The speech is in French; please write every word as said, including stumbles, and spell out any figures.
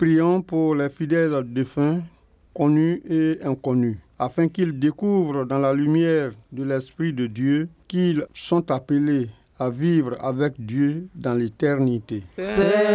prions pour les fidèles défunts, connus et inconnus, afin qu'ils découvrent dans la lumière de l'Esprit de Dieu qu'ils sont appelés à vivre avec Dieu dans l'éternité. C'est